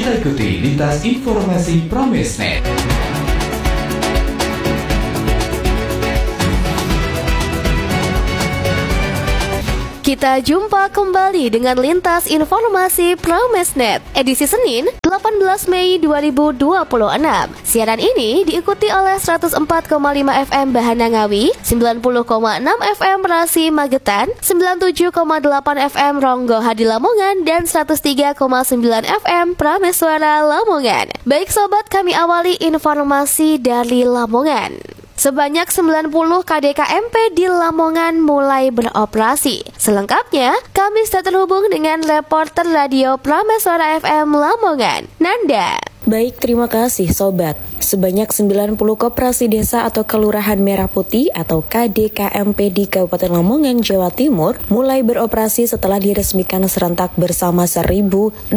ikuti lintas informasi Pramesnet. Kita jumpa kembali dengan Lintas Informasi Pramesnet, edisi Senin 18 Mei 2026. Siaran ini diikuti oleh 104,5 FM Bahana Ngawi, 90,6 FM Rasi Magetan, 97,8 FM Ronggo Hadi Lamongan, dan 103,9 FM Prameswara Lamongan. Baik sobat, kami awali informasi dari Lamongan. Sebanyak 90 KDKMP di Lamongan mulai beroperasi. Selengkapnya, kami sudah terhubung dengan reporter radio Prameswara FM Lamongan, Nanda. Baik, terima kasih sobat. Sebanyak 90 koperasi desa atau kelurahan Merah Putih atau KDKMP di Kabupaten Lamongan, Jawa Timur mulai beroperasi setelah diresmikan serentak bersama 1061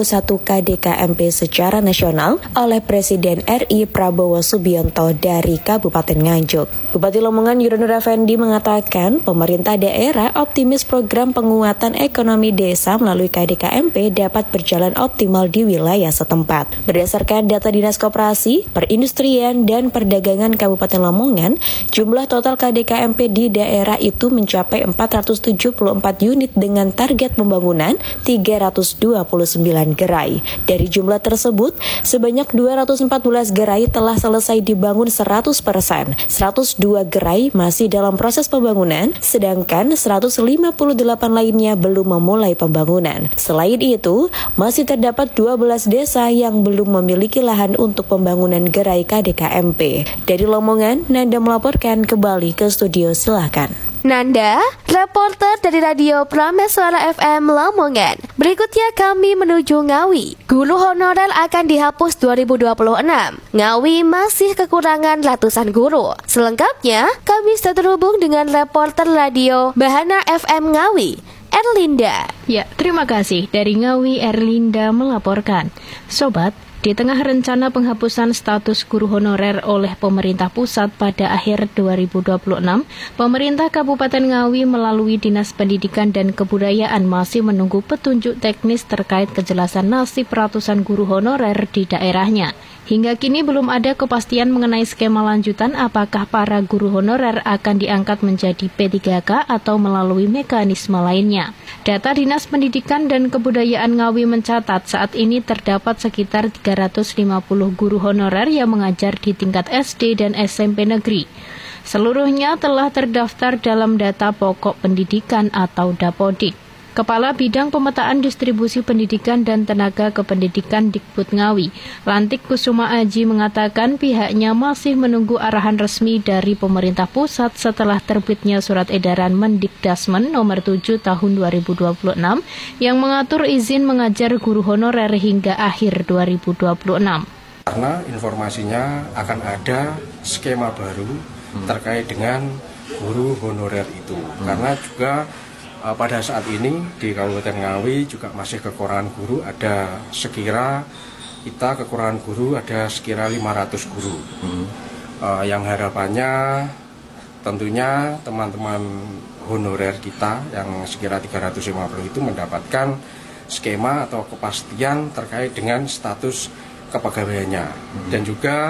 KDKMP secara nasional oleh Presiden RI Prabowo Subianto dari Kabupaten Nganjuk. Bupati Lamongan Yuronur Effendi mengatakan pemerintah daerah optimis program penguatan ekonomi desa melalui KDKMP dapat berjalan optimal di wilayah setempat. Berdasarkan data Dinas Koperasi, Perindustrian dan Perdagangan Kabupaten Lamongan, jumlah total KDKMP di daerah itu mencapai 474 unit dengan target pembangunan 329 gerai. Dari jumlah tersebut, sebanyak 214 gerai telah selesai dibangun 100%, 102 gerai masih dalam proses pembangunan, sedangkan 158 lainnya belum memulai pembangunan. Selain itu, masih terdapat 12 desa yang belum memiliki lahan untuk pembangunan gerai KDKMP. Dari Lamongan, Nanda melaporkan kembali ke studio, silahkan. Nanda, reporter dari Radio Prameswara FM Lamongan. Berikutnya kami menuju Ngawi. Guru honorer akan dihapus 2026. Ngawi masih kekurangan ratusan guru. Selengkapnya, kami sudah terhubung dengan reporter radio Bahana FM Ngawi, Erlinda. Ya, terima kasih. Dari Ngawi, Erlinda melaporkan. Sobat, di tengah rencana penghapusan status guru honorer oleh pemerintah pusat pada akhir 2026, pemerintah Kabupaten Ngawi melalui Dinas Pendidikan dan Kebudayaan masih menunggu petunjuk teknis terkait kejelasan nasib ratusan guru honorer di daerahnya. Hingga kini belum ada kepastian mengenai skema lanjutan apakah para guru honorer akan diangkat menjadi P3K atau melalui mekanisme lainnya. Data Dinas Pendidikan dan Kebudayaan Ngawi mencatat saat ini terdapat sekitar 350 guru honorer yang mengajar di tingkat SD dan SMP negeri. Seluruhnya telah terdaftar dalam data pokok pendidikan atau Dapodik. Kepala Bidang Pemetaan Distribusi Pendidikan dan Tenaga Kependidikan Dikbud Ngawi, Lantik Kusuma Aji mengatakan pihaknya masih menunggu arahan resmi dari pemerintah pusat setelah terbitnya surat edaran Mendikdasmen nomor 7 tahun 2026 yang mengatur izin mengajar guru honorer hingga akhir 2026. Karena informasinya akan ada skema baru terkait dengan guru honorer itu. Karena juga pada saat ini di Kabupaten Ngawi juga masih kekurangan guru, ada sekira 500 guru. Yang harapannya tentunya teman-teman honorer kita yang sekira 350 itu mendapatkan skema atau kepastian terkait dengan status kepegawaiannya. Dan juga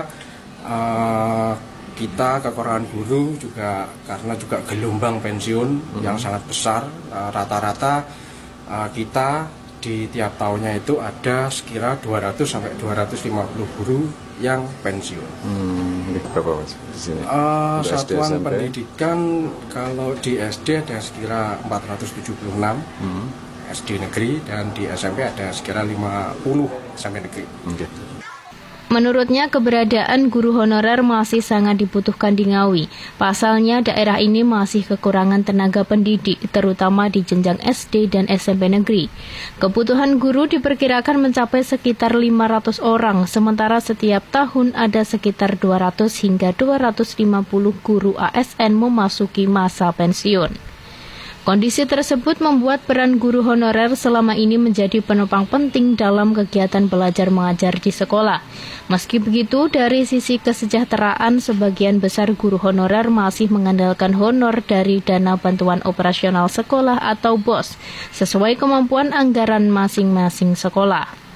kita kekurangan guru juga karena juga gelombang pensiun yang sangat besar. Rata-rata kita di tiap tahunnya itu ada sekira 200 sampai 250 guru yang pensiun. Berapa mas di sini? Satuan pendidikan kalau di SD ada sekira 476 SD negeri, dan di SMP ada sekira 50 SMP negeri. Menurutnya, keberadaan guru honorer masih sangat dibutuhkan di Ngawi. Pasalnya, daerah ini masih kekurangan tenaga pendidik, terutama di jenjang SD dan SMP negeri. Kebutuhan guru diperkirakan mencapai sekitar 500 orang, sementara setiap tahun ada sekitar 200 hingga 250 guru ASN memasuki masa pensiun. Kondisi tersebut membuat peran guru honorer selama ini menjadi penopang penting dalam kegiatan belajar mengajar di sekolah. Meski begitu, dari sisi kesejahteraan, sebagian besar guru honorer masih mengandalkan honor dari dana bantuan operasional sekolah atau BOS, sesuai kemampuan anggaran masing-masing sekolah.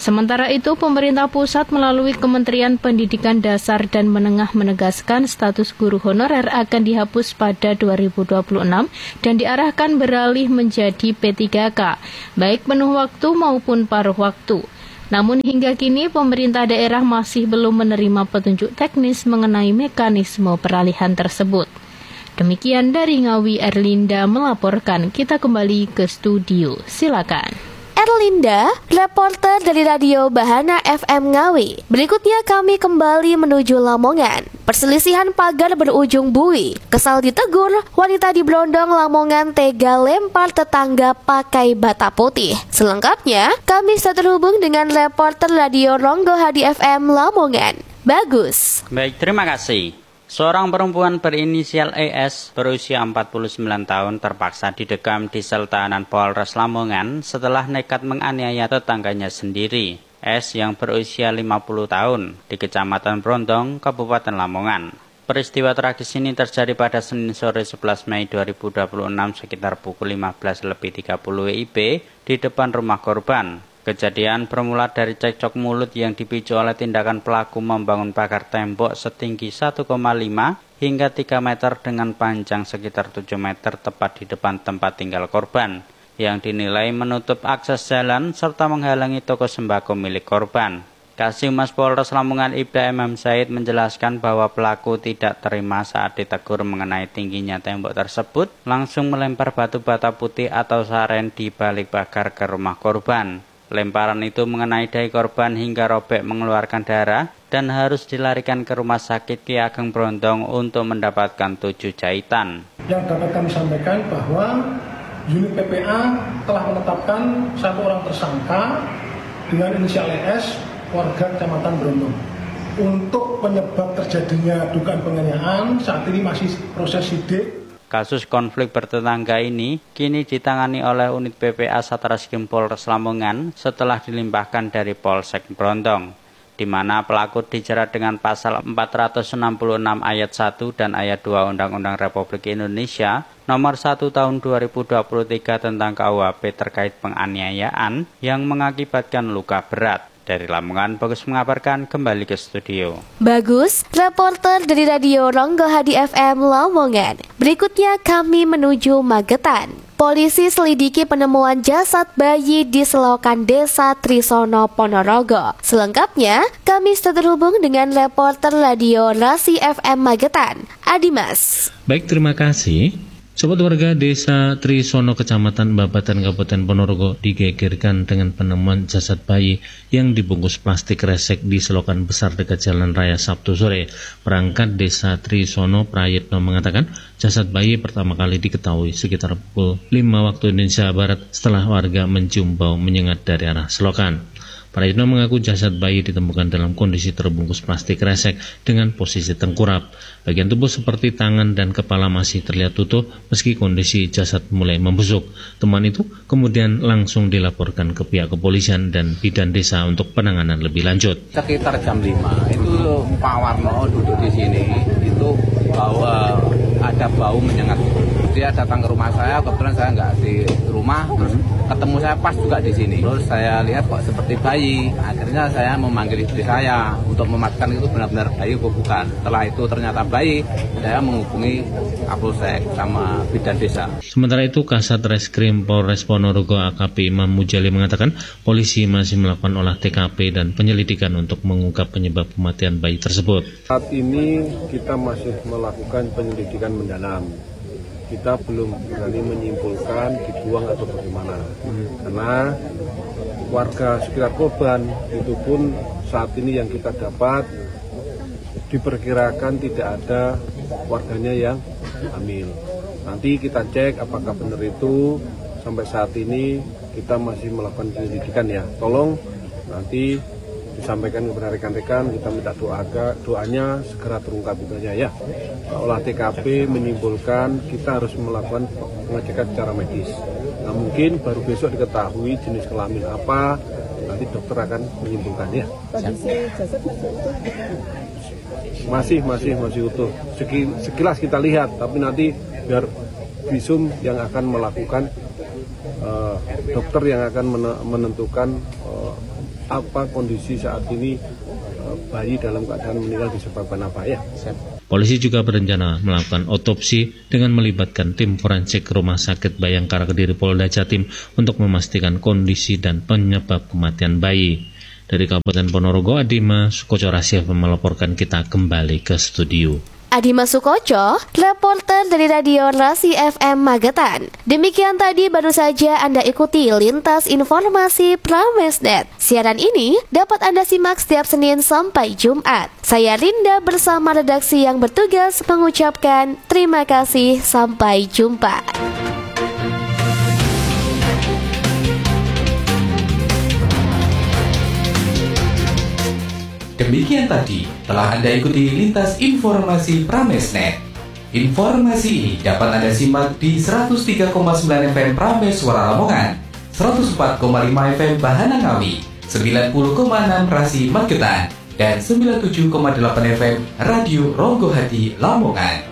Sementara itu, pemerintah pusat melalui Kementerian Pendidikan Dasar dan Menengah menegaskan status guru honorer akan dihapus pada 2026 dan diarahkan beralih menjadi P3K, baik penuh waktu maupun paruh waktu. Namun hingga kini pemerintah daerah masih belum menerima petunjuk teknis mengenai mekanisme peralihan tersebut. Demikian dari Ngawi, Erlinda melaporkan. Kita kembali ke studio. Silakan. Erlinda, reporter dari Radio Bahana FM Ngawi. Berikutnya kami kembali menuju Lamongan. Perselisihan pagar berujung bui. Kesal ditegur, wanita di Brondong Lamongan tega lempar tetangga pakai bata putih. Selengkapnya, kami sudah terhubung dengan reporter Radio Ronggo Hadi FM Lamongan. Bagus. Baik, terima kasih. Seorang perempuan berinisial ES berusia 49 tahun terpaksa didekam di sel tahanan Polres Lamongan setelah nekat menganiaya tetangganya sendiri, S yang berusia 50 tahun di Kecamatan Brondong, Kabupaten Lamongan. Peristiwa tragis ini terjadi pada Senin sore 11 Mei 2026 sekitar pukul 15.30 WIB di depan rumah korban. Kejadian bermula dari cekcok mulut yang dipicu oleh tindakan pelaku membangun pagar tembok setinggi 1,5 hingga 3 meter dengan panjang sekitar 7 meter tepat di depan tempat tinggal korban, yang dinilai menutup akses jalan serta menghalangi toko sembako milik korban. Kasih-Humas Polres Lamongan Ibda MM Said menjelaskan bahwa pelaku tidak terima saat ditegur mengenai tingginya tembok tersebut, langsung melempar batu bata putih atau saren di balik pagar ke rumah korban. Lemparan itu mengenai dahi korban hingga robek mengeluarkan darah dan harus dilarikan ke Rumah Sakit Ki Ageng Brondong untuk mendapatkan 7 jahitan. Yang dapat kami sampaikan bahwa unit PPA telah menetapkan 1 orang tersangka dengan inisial ES, warga Kecamatan Brondong. Untuk penyebab terjadinya dugaan penganiayaan, saat ini masih proses sidik. Kasus konflik bertetangga ini kini ditangani oleh unit PPA Satreskrim Polres Lamongan setelah dilimpahkan dari Polsek Brondong, di mana pelaku dijerat dengan pasal 466 ayat 1 dan ayat 2 Undang-Undang Republik Indonesia nomor 1 tahun 2023 tentang KUHP terkait penganiayaan yang mengakibatkan luka berat. Dari Lamongan, Bagus mengabarkan, kembali ke studio. Bagus, reporter dari Radio Ronggo Hadi FM Lamongan. Berikutnya kami menuju Magetan. Polisi selidiki penemuan jasad bayi di selokan Desa Trisono, Ponorogo. Selengkapnya, kami sudah terhubung dengan reporter Radio Rasi FM Magetan, Adimas. Baik, terima kasih. Sobat warga Desa Trisono, Kecamatan Babatan, Kabupaten Ponorogo digegerkan dengan penemuan jasad bayi yang dibungkus plastik resek di selokan besar dekat Jalan Raya Sabtu sore. Perangkat Desa Trisono, Prayitno mengatakan jasad bayi pertama kali diketahui sekitar pukul 5 waktu Indonesia Barat setelah warga mencium bau menyengat dari arah selokan. Prayitno mengaku jasad bayi ditemukan dalam kondisi terbungkus plastik resek dengan posisi tengkurap. Bagian tubuh seperti tangan dan kepala masih terlihat utuh meski kondisi jasad mulai membusuk. Temuan itu kemudian langsung dilaporkan ke pihak kepolisian dan bidan desa untuk penanganan lebih lanjut. Sekitar jam 5 itu Pak Warno duduk di sini, itu ada bau menyengat. Dia datang ke rumah saya, kebetulan saya nggak di rumah, terus ketemu saya pas juga di sini. Terus saya lihat kok seperti bayi. Akhirnya saya memanggil istri saya untuk memastikan itu benar-benar bayi atau bukan. Setelah itu ternyata bayi, saya menghubungi Kapolsek sama bidan desa. Sementara itu, Kasat Reskrim Polres Ponorogo AKP Imam Mujali mengatakan polisi masih melakukan olah TKP dan penyelidikan untuk mengungkap penyebab kematian bayi tersebut. Saat ini kita masih melakukan penyelidikan mendalam. Kita belum berani menyimpulkan dibuang atau bagaimana, karena warga sekitar korban itu pun saat ini yang kita dapat diperkirakan tidak ada warganya yang hamil. Nanti kita cek apakah benar itu. Sampai saat ini kita masih melakukan penyelidikan ya. Tolong nanti disampaikan kepada rekan-rekan, kita minta doanya segera terungkap itunya ya. Olah TKP menyimpulkan kita harus melakukan pengecekan secara medis. Nah, mungkin baru besok diketahui jenis kelamin apa, nanti dokter akan menyimpulkannya. Kondisi jasad masih utuh. Sekilas kita lihat, tapi nanti biar visum yang akan melakukan dokter yang akan menentukan apa kondisi saat ini bayi dalam keadaan meninggal disebabkan apa ya. Polisi juga berencana melakukan otopsi dengan melibatkan tim forensik Rumah Sakit Bayangkara Kediri Polda Jatim untuk memastikan kondisi dan penyebab kematian bayi. Dari Kabupaten Ponorogo, Adima Sukoco Rasya melaporkan. Kita kembali ke studio. Adima Sukoco, reporter dari Radio Rasi FM Magetan. Demikian tadi baru saja Anda ikuti Lintas Informasi Pramesnet. Siaran ini dapat Anda simak setiap Senin sampai Jumat. Saya Rinda bersama redaksi yang bertugas mengucapkan terima kasih, sampai jumpa. Demikian tadi telah Anda ikuti Lintas Informasi Pramesnet. Informasi ini dapat Anda simak di 103,9 FM Prames Suara Lamongan, 104,5 FM Bahana Ngawi, 90,6 Rasi Magetan, dan 97,8 FM Radio Ronggo Hati Lamongan.